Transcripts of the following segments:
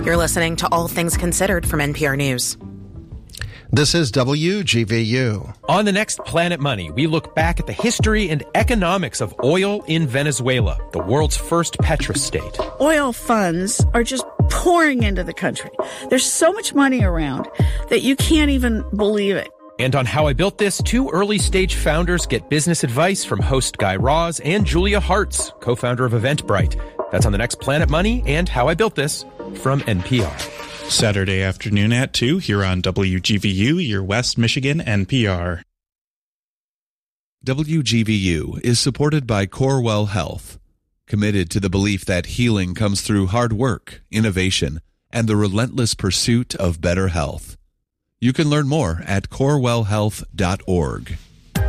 You're listening to All Things Considered from NPR News. This is WGVU. On the next Planet Money, we look back at the history and economics of oil in Venezuela, the world's first petrostate. Oil funds are just pouring into the country. There's so much money around that you can't even believe it. And on How I Built This, two early-stage founders get business advice from host Guy Raz and Julia Hartz, co-founder of Eventbrite. That's on the next Planet Money and How I Built This from NPR. Saturday afternoon at 2 here on WGVU, your West Michigan NPR. WGVU is supported by Corewell Health, committed to the belief that healing comes through hard work, innovation, and the relentless pursuit of better health. You can learn more at corewellhealth.org.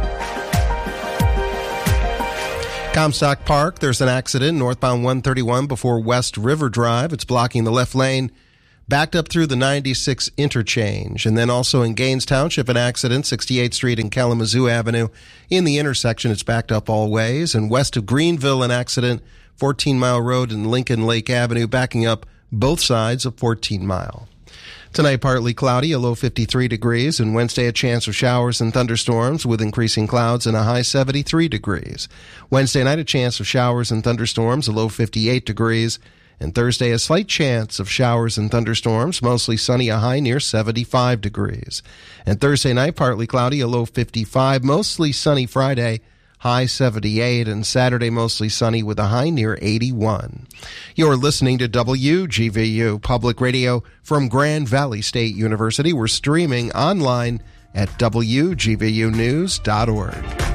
Comstock Park, there's an accident northbound 131 before West River Drive. It's blocking the left lane. Backed up through the 96 interchange. And then also in Gaines Township, an accident, 68th Street and Kalamazoo Avenue. In the intersection, it's backed up all ways. And west of Greenville, an accident, 14 Mile Road and Lincoln Lake Avenue, backing up both sides of 14 Mile. Tonight, partly cloudy, a low 53 degrees. And Wednesday, a chance of showers and thunderstorms with increasing clouds and a high 73 degrees. Wednesday night, a chance of showers and thunderstorms, a low 58 degrees. And Thursday, a slight chance of showers and thunderstorms, mostly sunny, a high near 75 degrees. And Thursday night, partly cloudy, a low 55, mostly sunny Friday, high 78, and Saturday, mostly sunny with a high near 81. You're listening to WGVU Public Radio from Grand Valley State University. We're streaming online at WGVUnews.org.